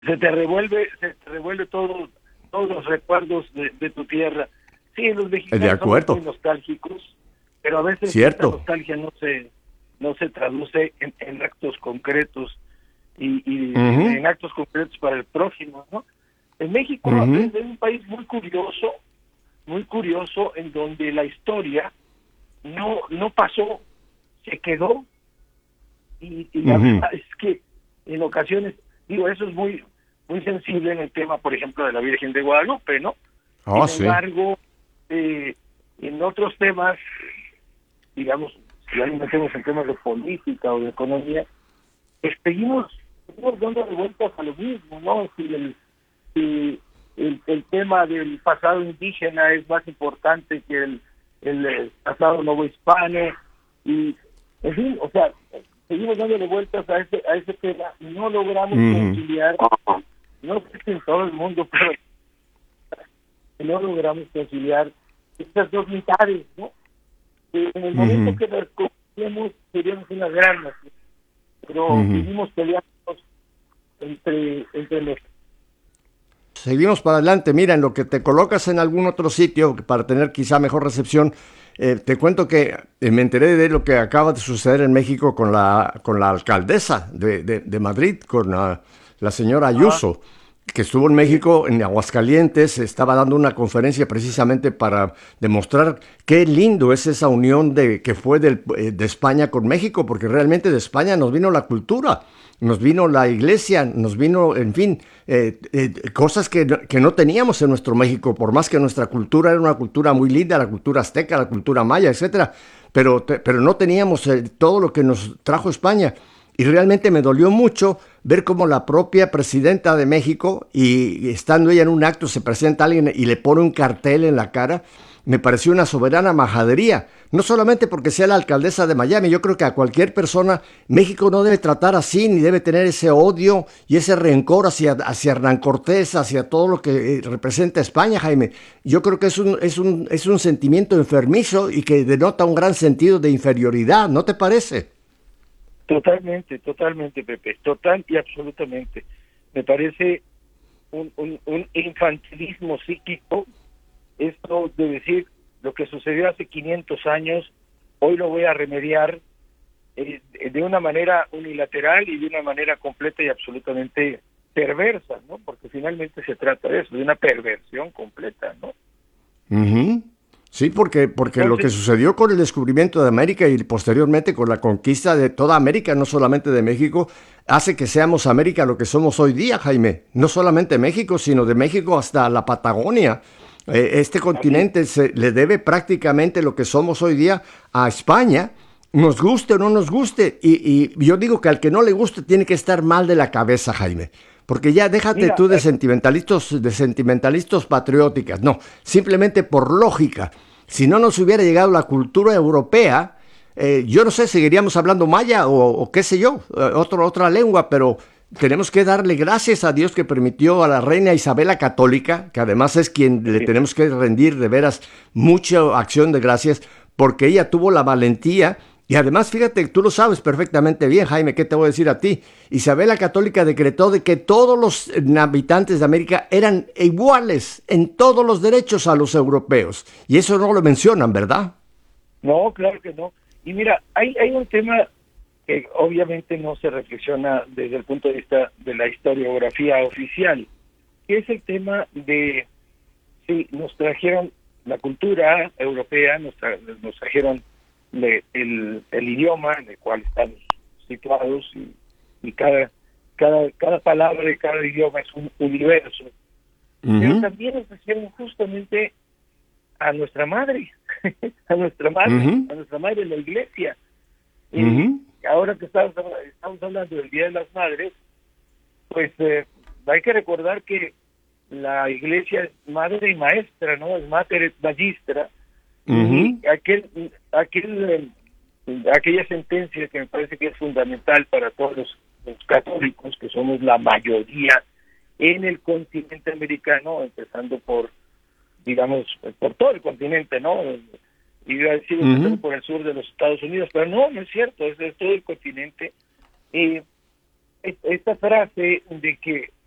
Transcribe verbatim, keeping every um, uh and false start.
se te revuelve, se te revuelve todo, todos los recuerdos de, de tu tierra. Sí, los De mexicanos somos acuerdo. muy nostálgicos, pero a veces esta Cierto. nostalgia no se no se traduce en, en actos concretos y, y Uh-huh. en actos concretos para el prójimo, ¿no? En México Uh-huh. es, es un país muy curioso, muy curioso, en donde la historia no no pasó, se quedó, y, y la Uh-huh. verdad es que en ocasiones, digo, eso es muy muy sensible en el tema, por ejemplo, de la Virgen de Guadalupe, ¿no? Oh, Sin sí. embargo, eh, en otros temas, digamos, si ya nos metemos en temas de política o de economía, pues seguimos, seguimos dando vueltas a lo mismo, ¿no? Si el, si el, el tema del pasado indígena es más importante que el, el, el pasado novohispano, y, en fin, o sea, seguimos dándole vueltas a ese, a ese tema y no logramos Uh-huh. conciliar, no sé si en todo el mundo, pero no logramos conciliar estas dos mitades, ¿no? Eh, en el momento Uh-huh. que las conciliamos seríamos una gran nación, pero Uh-huh. vivimos peleando entre, entre los... Seguimos para adelante. Mira, en lo que te colocas en algún otro sitio para tener quizá mejor recepción, eh, te cuento que eh, me enteré de lo que acaba de suceder en México con la, con la alcaldesa de, de, de Madrid, con la, la señora Ayuso, que estuvo en México, en Aguascalientes, estaba dando una conferencia precisamente para demostrar qué lindo es esa unión de, que fue del, eh, de España con México, porque realmente de España nos vino la cultura, nos vino la iglesia, nos vino, en fin, eh, eh, cosas que, que no teníamos en nuestro México, por más que nuestra cultura era una cultura muy linda, la cultura azteca, la cultura maya, etcétera, pero, te, pero no teníamos eh, todo lo que nos trajo España. Y realmente me dolió mucho ver cómo la propia presidenta de México, y, y estando ella en un acto, se presenta a alguien y le pone un cartel en la cara. Me pareció una soberana majadería, no solamente porque sea la alcaldesa de Miami. Yo creo que a cualquier persona, México no debe tratar así, ni debe tener ese odio y ese rencor hacia, hacia Hernán Cortés, hacia todo lo que eh, representa España, Jaime. Yo creo que es un, es, un, es un sentimiento enfermizo y que denota un gran sentido de inferioridad, ¿no te parece? Totalmente, totalmente, Pepe, total y absolutamente. Me parece un, un, un infantilismo psíquico esto de decir lo que sucedió hace quinientos años, hoy lo voy a remediar eh, de una manera unilateral y de una manera completa y absolutamente perversa, ¿no? Porque finalmente se trata de eso, de una perversión completa, ¿no? Uh-huh. Sí, porque, porque Entonces, lo que sucedió con el descubrimiento de América y posteriormente con la conquista de toda América, no solamente de México, hace que seamos América lo que somos hoy día, Jaime. No solamente México, sino de México hasta la Patagonia. Eh, este continente se le debe prácticamente lo que somos hoy día a España, nos guste o no nos guste. Y, y yo digo que al que no le guste tiene que estar mal de la cabeza, Jaime. Porque ya déjate Mira, tú de sentimentalistas, de sentimentalistas patrióticas. No, simplemente por lógica. Si no nos hubiera llegado la cultura europea, eh, yo no sé, seguiríamos hablando maya o, o qué sé yo, otro, otra lengua, pero tenemos que darle gracias a Dios que permitió a la reina Isabela Católica, que además es quien le tenemos que rendir de veras mucha acción de gracias, porque ella tuvo la valentía. Y además, fíjate, tú lo sabes perfectamente bien, Jaime, ¿qué te voy a decir a ti? Isabela Católica decretó de que todos los habitantes de América eran iguales en todos los derechos a los europeos. Y eso no lo mencionan, ¿verdad? No, claro que no. Y mira, hay, hay un tema que obviamente no se reflexiona desde el punto de vista de la historiografía oficial, que es el tema de si nos trajeron la cultura europea, nos, tra nos trajeron Le, el, el idioma en el cual estamos situados y, y cada, cada, cada palabra y cada idioma es un universo. Uh-huh. Pero también nos trajeron justamente a nuestra madre, a nuestra madre, uh-huh. a nuestra madre en la iglesia. Y uh-huh. ahora que estamos, estamos hablando del Día de las Madres, pues eh, hay que recordar que la iglesia es madre y maestra, ¿no? Es mater et magistra. Uh-huh. Y aquel, aquel, aquella sentencia que me parece que es fundamental para todos los, los católicos, que somos la mayoría en el continente americano, empezando por, digamos, por todo el continente, ¿no? Y iba a decir, uh-huh. empezando por el sur de los Estados Unidos, pero no, no es cierto, es de todo el continente. Y esta frase de que